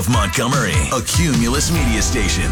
of Montgomery, a Cumulus media station.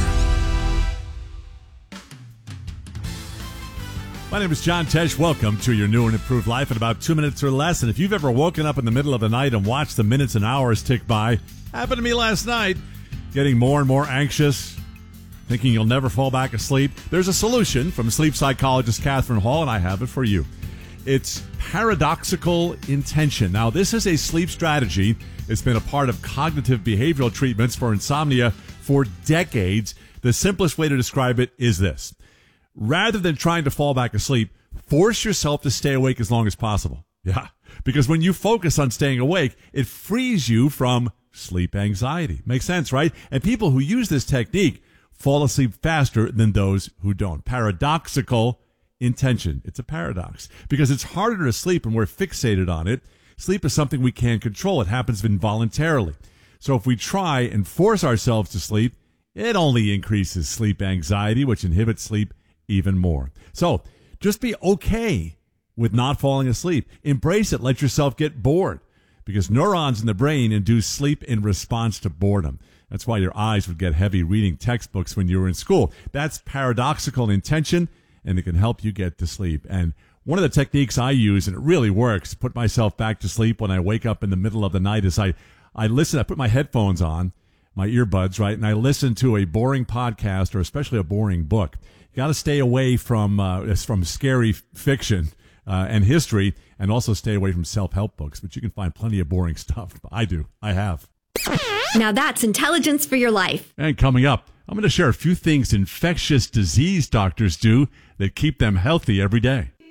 My name is John Tesh. Welcome to your new and improved life in about 2 minutes or less. And if you've ever woken up in the middle of the night and watched the minutes and hours tick by, happened to me last night, getting more and more anxious, thinking you'll never fall back asleep, there's a solution from sleep psychologist Catherine Hall, and I have it for you. It's paradoxical intention. Now, this is a sleep strategy. It's been a part of cognitive behavioral treatments for insomnia for decades. The simplest way to describe it is this. Rather than trying to fall back asleep, force yourself to stay awake as long as possible. Yeah, because when you focus on staying awake, it frees you from sleep anxiety. Makes sense, right? And people who use this technique fall asleep faster than those who don't. Paradoxical intention. It's a paradox because it's harder to sleep when we're fixated on it. Sleep is something we can't control. It happens involuntarily. So if we try and force ourselves to sleep, it only increases sleep anxiety, which inhibits sleep even more. So just be okay with not falling asleep. Embrace it. Let yourself get bored because neurons in the brain induce sleep in response to boredom. That's why your eyes would get heavy reading textbooks when you were in school. That's paradoxical intention, and it can help you get to sleep. And one of the techniques I use, and it really works, put myself back to sleep when I wake up in the middle of the night, is I listen, I put my headphones on, my earbuds, right, and I listen to a boring podcast or especially a boring book. You got to stay away from scary fiction and history, and also stay away from self-help books. But you can find plenty of boring stuff. I do. I have. Now that's intelligence for your life. And coming up, I'm going to share a few things infectious disease doctors do that keep them healthy every day.